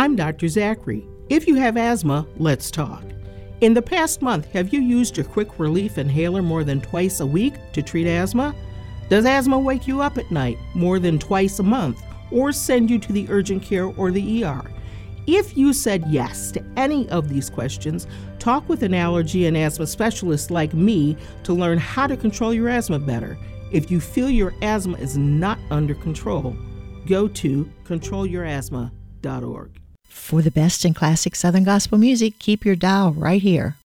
I'm Dr. Zachary. If you have asthma, let's talk. In the past month, have you used your quick relief inhaler more than twice a week to treat asthma? Does asthma wake you up at night more than twice a month or send you to the urgent care or the ER? If you said yes to any of these questions, talk with an allergy and asthma specialist like me to learn how to control your asthma better. If you feel your asthma is not under control, go to controlyourasthma.org. For the best in classic Southern gospel music, keep your dial right here.